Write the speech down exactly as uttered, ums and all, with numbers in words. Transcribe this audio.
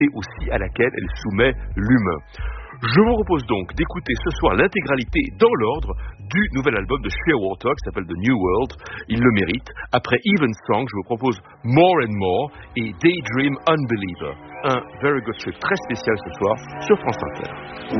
et aussi à laquelle elle soumet l'humain. Je vous propose donc d'écouter ce soir l'intégralité dans l'ordre du nouvel album de Shearwater qui s'appelle The New World. Il le mérite. Après Even Song, je vous propose More and More et Daydream Unbeliever. Un Very Good Trip très spécial ce soir sur France Inter.